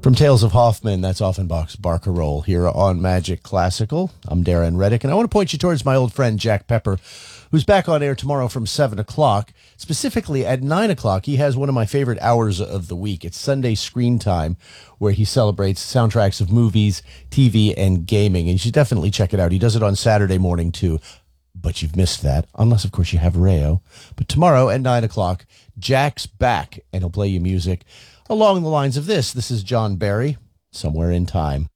From Tales of Hoffman, that's Offenbach's Barcarolle here on Magic Classical. I'm Darren Reddick, and I want to point you towards my old friend Jack Pepper, who's back on air tomorrow from 7 o'clock. Specifically, at 9 o'clock, he has one of my favorite hours of the week. It's Sunday Screen Time, where he celebrates soundtracks of movies, TV, and gaming. And you should definitely check it out. He does it on Saturday morning, too. But you've missed that, unless, of course, you have Rayo. But tomorrow at 9 o'clock, Jack's back, and he'll play you music along the lines of this. This is John Barry, Somewhere in Time.